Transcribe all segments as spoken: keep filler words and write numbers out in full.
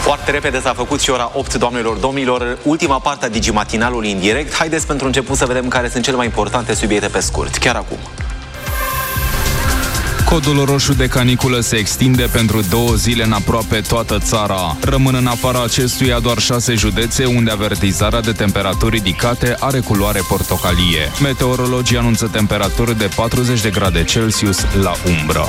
Foarte repede s-a făcut și ora opt, doamnelor, domnilor. Ultima parte a Digimatinalului în direct. Haideți pentru început să vedem care sunt cele mai importante subiecte pe scurt. Chiar acum. Codul roșu de caniculă se extinde pentru două zile în aproape toată țara. Rămân în afara acestuia doar șase județe unde avertizarea de temperaturi ridicate are culoare portocalie. Meteorologii anunță temperaturi de patruzeci de grade Celsius la umbră.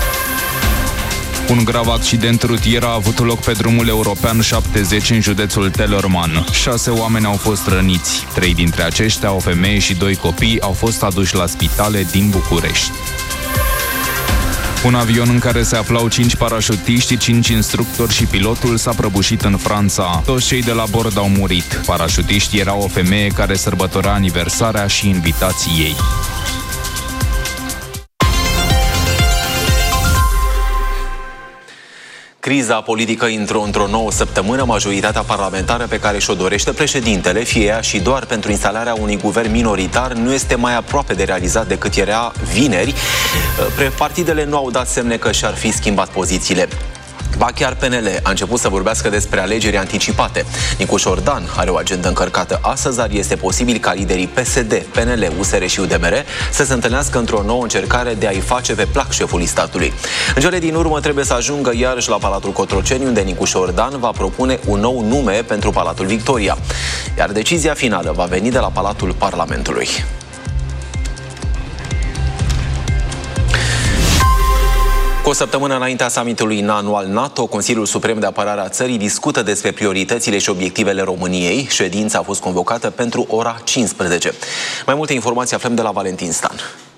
Un grav accident rutier a avut loc pe drumul european șaptezeci în județul Telorman. Șase oameni au fost răniți. Trei dintre aceștia, o femeie și doi copii, au fost aduși la spitale din București. Un avion în care se aflau cinci parașutiști, cinci instructori și pilotul s-a prăbușit în Franța. Toți cei de la bord au murit. Parașutiștii erau o femeie care sărbătorea aniversarea și invitații ei. Criza politică intră într-o nouă săptămână. Majoritatea parlamentară pe care și-o dorește președintele, fie ea și doar pentru instalarea unui guvern minoritar, nu este mai aproape de realizat decât era vineri. Partidele nu au dat semne că și-ar fi schimbat pozițiile. Ba chiar P N L a început să vorbească despre alegeri anticipate. Nicu Șordan are o agendă încărcată astăzi, dar este posibil ca liderii P S D, P N L, U S R și U D M R să se întâlnească într-o nouă încercare de a-i face pe plac șefului statului. În cele din urmă trebuie să ajungă iarăși la Palatul Cotroceni, unde Nicu Șordan va propune un nou nume pentru Palatul Victoria. Iar decizia finală va veni de la Palatul Parlamentului. Cu o săptămână înaintea summitului anual NATO, Consiliul Suprem de Apărare a țării discută despre prioritățile și obiectivele României. Ședința a fost convocată pentru ora cincisprezece. Mai multe informații aflăm de la Valentin Stan.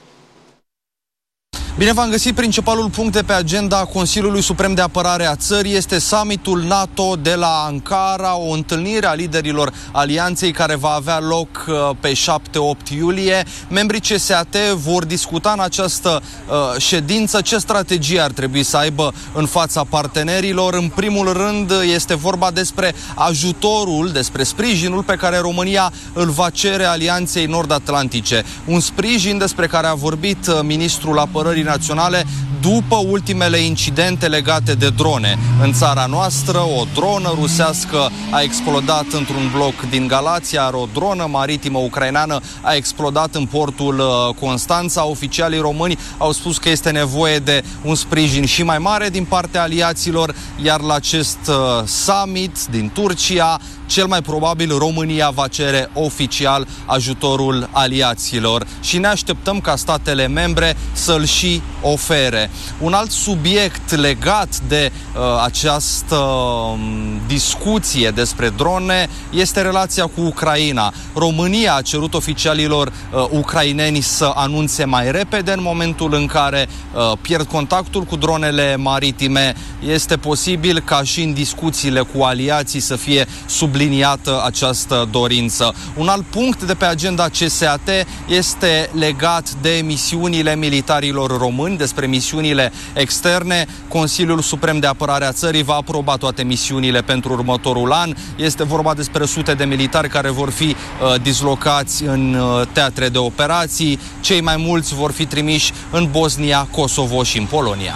Bine v-am găsit. Principalul punct de pe agenda Consiliului Suprem de Apărare a țării este summitul NATO de la Ankara, o întâlnire a liderilor alianței care va avea loc pe șapte opt iulie. Membrii C S A T vor discuta în această uh, ședință ce strategie ar trebui să aibă în fața partenerilor. În primul rând este vorba despre ajutorul, despre sprijinul pe care România îl va cere Alianței Nord-Atlantice. Un sprijin despre care a vorbit uh, ministrul apărării naționale după ultimele incidente legate de drone. În țara noastră, o dronă rusească a explodat într-un bloc din Galați, iar o dronă maritimă ucraineană a explodat în portul Constanța. Oficialii români au spus că este nevoie de un sprijin și mai mare din partea aliaților, iar la acest summit din Turcia, cel mai probabil România va cere oficial ajutorul aliaților și ne așteptăm ca statele membre să-l și ofere. Un alt subiect legat de uh, această uh, discuție despre drone este relația cu Ucraina. România a cerut oficialilor uh, ucraineni să anunțe mai repede în momentul în care uh, pierd contactul cu dronele maritime. Este posibil ca și în discuțiile cu aliații să fie subliniată această dorință. Un alt punct de pe agenda C S A T este legat de misiunile militarilor români, despre misiunile externe. Consiliul Suprem de Apărare a țării va aproba toate misiunile pentru următorul an. Este vorba despre sute de militari care vor fi uh, dislocați în uh, teatre de operații. Cei mai mulți vor fi trimiși în Bosnia, Kosovo și în Polonia.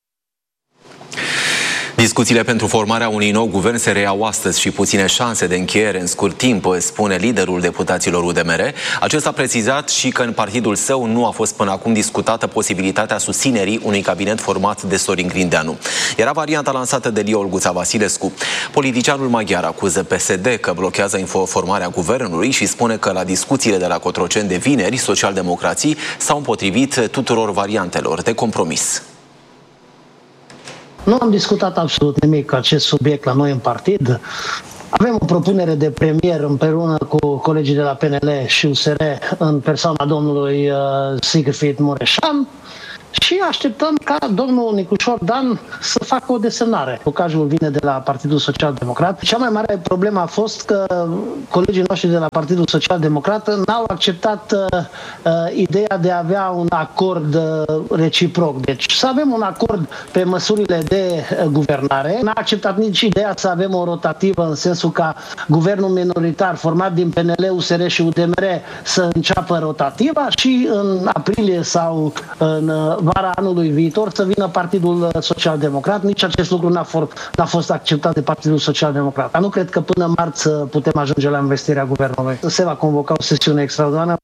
Discuțiile pentru formarea unui nou guvern se reiau astăzi și puține șanse de încheiere în scurt timp, spune liderul deputaților U D M R. Acesta a precizat și că în partidul său nu a fost până acum discutată posibilitatea susținerii unui cabinet format de Sorin Grindeanu. Era varianta lansată de Lia Olguța Vasilescu. Politicianul maghiar acuză P S D că blochează formarea guvernului și spune că la discuțiile de la Cotroceni de vineri, socialdemocrații s-au împotrivit tuturor variantelor de compromis. Nu am discutat absolut nimic cu acest subiect la noi în partid. Avem o propunere de premier împreună cu colegii de la P N L și U S R în persoana domnului uh, Sigfrid Mureșan și așteptăm ca domnul Nicu Șordan să facă o desemnare. Focajul vine de la Partidul Social Democrat. Cea mai mare problemă a fost că colegii noștri de la Partidul Social Democrat n-au acceptat uh, uh, ideea de a avea un acord uh, reciproc. Deci să avem un acord pe măsurile de uh, guvernare. N-a acceptat nici ideea să avem o rotativă în sensul ca guvernul minoritar format din P N L, U S R și U D M R să înceapă rotativa și în aprilie sau în uh, vara anului viitor să vină Partidul Social-Democrat. Nici acest lucru n-a, n-a fost acceptat de Partidul Social-Democrat. Dar nu cred că până marți putem ajunge la investirea guvernului. Se va convoca o sesiune extraordinară.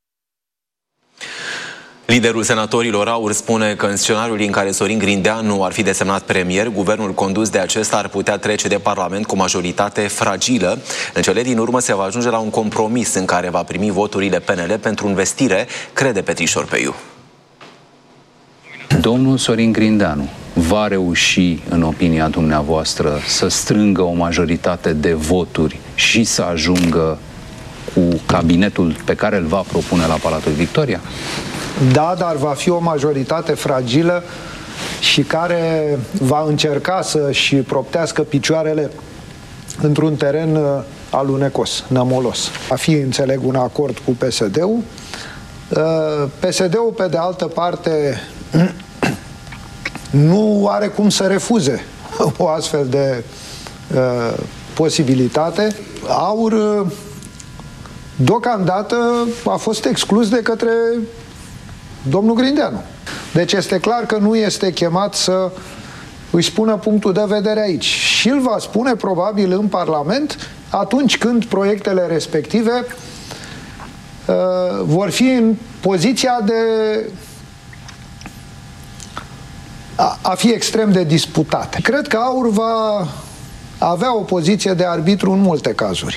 Liderul senatorilor Aur spune că în scenariul în care Sorin Grindeanu ar fi desemnat premier, guvernul condus de acesta ar putea trece de Parlament cu majoritate fragilă. În cele din urmă se va ajunge la un compromis în care va primi voturile P N L pentru investire, crede Petrișor Peiu. Domnul Sorin Grindeanu va reuși, în opinia dumneavoastră, să strângă o majoritate de voturi și să ajungă cu cabinetul pe care îl va propune la Palatul Victoria? Da, dar va fi o majoritate fragilă și care va încerca să-și proptească picioarele într-un teren alunecos, nămolos. Va fi, înțeleg, un acord cu P S D-ul. P S D-ul, pe de altă parte, nu are cum să refuze o astfel de uh, posibilitate. Aur, deocamdată, a fost exclus de către domnul Grindeanu. Deci este clar că nu este chemat să îi spună punctul de vedere aici. Și îl va spune probabil în Parlament atunci când proiectele respective uh, vor fi în poziția de a, a fi extrem de disputate. Cred că Aur va avea o poziție de arbitru în multe cazuri.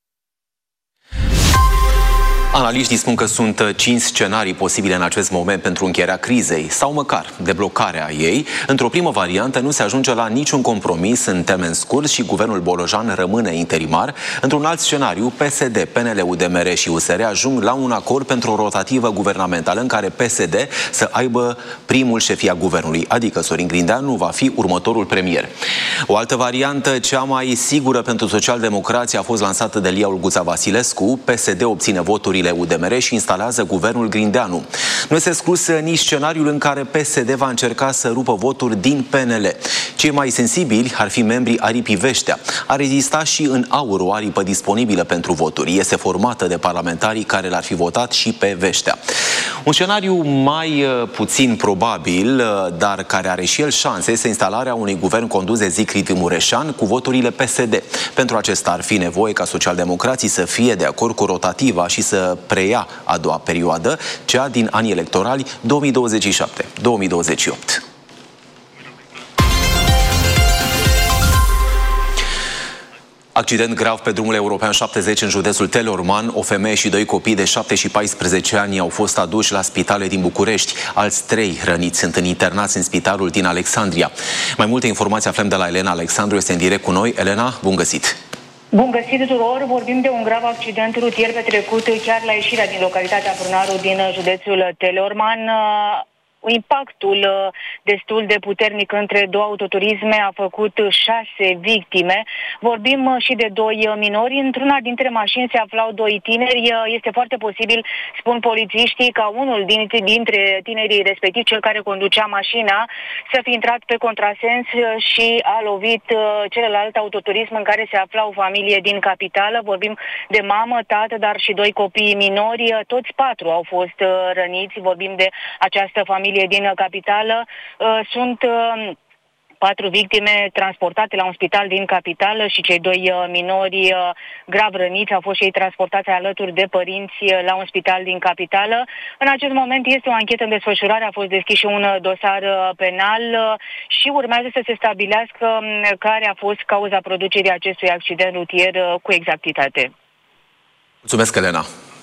Analiștii spun că sunt cinci scenarii posibile în acest moment pentru încheierea crizei sau măcar deblocarea ei. Într-o primă variantă nu se ajunge la niciun compromis în termen scurt și guvernul Bolojan rămâne interimar. Într-un alt scenariu, P S D, P N L, U D M R și U S R ajung la un acord pentru o rotativă guvernamentală în care P S D să aibă primul șefia guvernului, adică Sorin Grindeanu va fi următorul premier. O altă variantă, cea mai sigură pentru socialdemocrație, a fost lansată de Lia Olguța Vasilescu. P S D obține voturi U D M R și instalează guvernul Grindeanu. Nu este exclus nici scenariul în care P S D va încerca să rupă voturi din P N L. Cei mai sensibili ar fi membrii aripii Veștea. Ar exista și în Aur o aripă disponibilă pentru voturi. Este formată de parlamentarii care l-ar fi votat și pe Veștea. Un scenariu mai puțin probabil, dar care are și el șanse, este instalarea unui guvern condus de Zicrit Mureșan cu voturile P S D. Pentru acesta ar fi nevoie ca socialdemocrații să fie de acord cu rotativa și să preia a doua perioadă, cea din anii electorali două mii douăzeci și șapte două mii douăzeci și opt. Accident grav pe drumul european șaptezeci în județul Teleorman. O femeie și doi copii de șapte și paisprezece ani au fost aduși la spitale din București. Alți trei răniți sunt internați în spitalul din Alexandria. Mai multe informații aflăm de la Elena Alexandru, este în direct cu noi. Elena, bun găsit! Bun găsit tuturor! Vorbim de un grav accident rutier petrecut chiar la ieșirea din localitatea Prunaru din județul Teleorman. Impactul destul de puternic între două autoturisme a făcut șase victime. Vorbim și de doi minori. Într-una dintre mașini se aflau doi tineri. Este foarte posibil, spun polițiștii, ca unul dintre tinerii respectiv, cel care conducea mașina, să fi intrat pe contrasens și a lovit celălalt autoturism în care se afla o familie din capitală. Vorbim de mamă, tată, dar și doi copii minori. Toți patru au fost răniți. Vorbim de această familie din capitală. Sunt patru victime transportate la un spital din capitală și cei doi minori grav răniți au fost și ei transportați alături de părinți la un spital din capitală. În acest moment este o anchetă în desfășurare, a fost deschis și un dosar penal și urmează să se stabilească care a fost cauza producerii acestui accident rutier cu exactitate. Mulțumesc, Elena!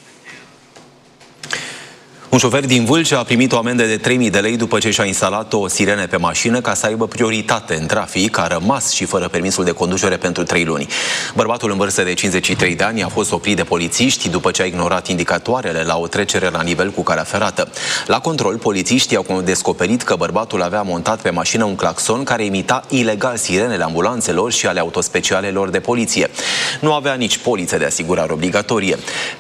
Un șofer din Vâlcea a primit o amendă de trei mii de lei după ce și-a instalat o sirenă pe mașină ca să aibă prioritate în trafic, a rămas și fără permisul de conducere pentru trei luni. Bărbatul în vârstă de cincizeci și trei de ani a fost oprit de polițiști după ce a ignorat indicatoarele la o trecere la nivel cu calea ferată. La control, polițiștii au descoperit că bărbatul avea montat pe mașină un claxon care imita ilegal sirenele ambulanțelor și ale autospecialelor de poliție. Nu avea nici poliță de asigurare obligatorie.